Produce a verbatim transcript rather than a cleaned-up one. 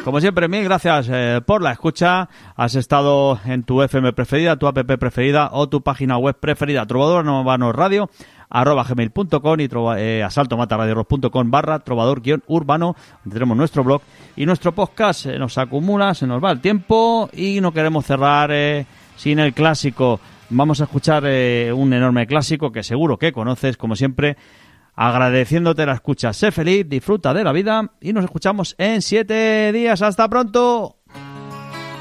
Como siempre, mil gracias eh, por la escucha. Has estado en tu F M preferida, tu app preferida o tu página web preferida, trovador urbano radio arroba gmail punto com y trova, eh, asaltomataradiorock punto com barra trovador guión urbano, donde tenemos nuestro blog y nuestro podcast. Se nos acumula, se nos va el tiempo y no queremos cerrar eh, sin el clásico. Vamos a escuchar eh, un enorme clásico que seguro que conoces, como siempre, agradeciéndote la escucha. Sé feliz, disfruta de la vida y nos escuchamos en siete días. ¡Hasta pronto!